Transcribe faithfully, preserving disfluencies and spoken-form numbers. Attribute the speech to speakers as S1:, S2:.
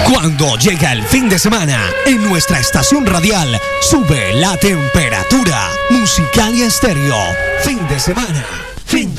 S1: Cuando llega el fin de semana, en nuestra estación radial sube la temperatura. Musicalia Estéreo, fin de semana, fin de